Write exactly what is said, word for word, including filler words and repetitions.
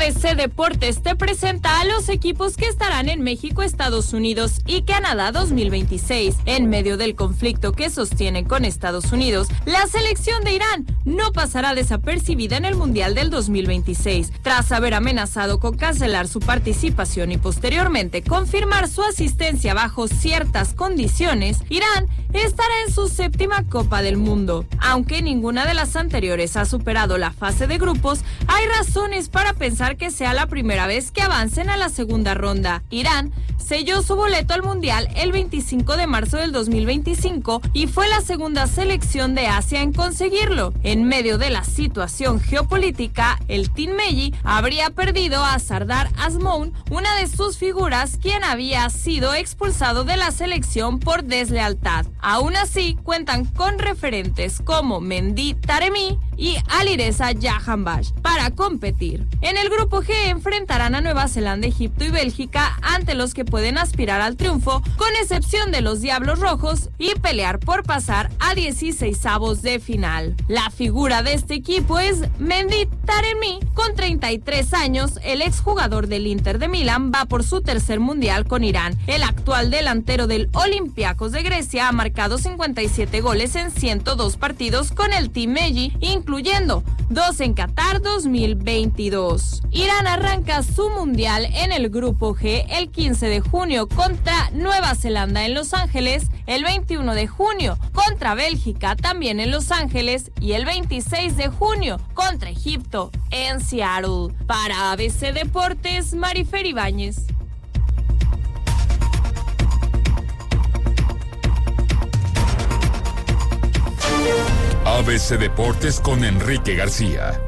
A B C Deportes te presenta a los equipos que estarán en México, Estados Unidos y Canadá dos mil veintiséis. En medio del conflicto que sostienen con Estados Unidos, la selección de Irán no pasará desapercibida en el Mundial del dos mil veintiséis. Tras haber amenazado con cancelar su participación y posteriormente confirmar su asistencia bajo ciertas condiciones, Irán estará en su séptima Copa del Mundo. Aunque ninguna de las anteriores ha superado la fase de grupos, hay razones para pensar que sea la primera vez que avancen a la segunda ronda. Irán selló su boleto al Mundial el veinticinco de marzo del dos mil veinticinco y fue la segunda selección de Asia en conseguirlo. En medio de la situación geopolítica, el Team Melli habría perdido a Sardar Azmoun, una de sus figuras, quien había sido expulsado de la selección por deslealtad. Aún así, cuentan con referentes como Mehdi Taremi y Alireza Jahanbakhsh para competir. En el grupo G enfrentarán a Nueva Zelanda, Egipto y Bélgica, ante los que pueden aspirar al triunfo, con excepción de los Diablos Rojos, y pelear por pasar a dieciseisavos de final. La figura de este equipo es Mehdi Taremi. Con treinta y tres años, el exjugador del Inter de Milán va por su tercer mundial con Irán. El actual delantero del Olympiacos de Grecia ha marcado cincuenta y siete goles en ciento dos partidos con el Team Melli, incluyendo dos en Qatar dos mil veintidós. Irán arranca su mundial en el grupo G el quince de junio contra Nueva Zelanda en Los Ángeles, el veintiuno de junio contra Bélgica también en Los Ángeles y el veintiséis de junio contra Egipto en Seattle. Para A B C Deportes, Marifer Ibáñez. A B C Deportes con Enrique García.